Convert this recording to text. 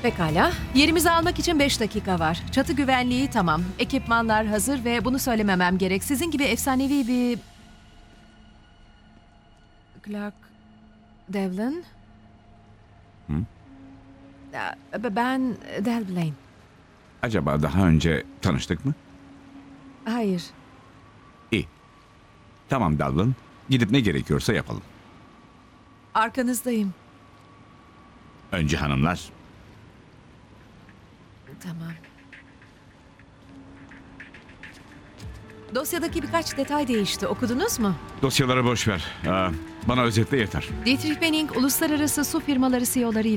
Pekala. Yerimizi almak için 5 dakika var. Çatı güvenliği tamam. Ekipmanlar hazır ve bunu söylememem gerek. Sizin gibi efsanevi bir... Clark Devlin? Hı? Ben Del Blaine. Acaba daha önce tanıştık mı? Hayır. İyi. Tamam Dalvin. Gidip ne gerekiyorsa yapalım. Arkanızdayım. Önce hanımlar. Tamam. Dosyadaki birkaç detay değişti. Okudunuz mu? Dosyaları boş ver. Bana özetle yeter. Dietrich Benning, uluslararası su firmaları CEO'ları